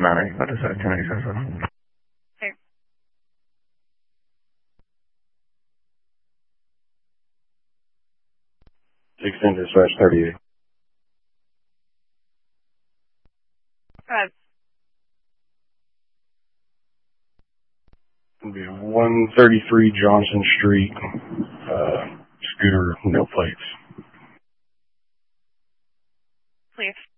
985 to 1087. Okay. 16/38. It'll be 133 Johnson Street, scooter, no plates. Please.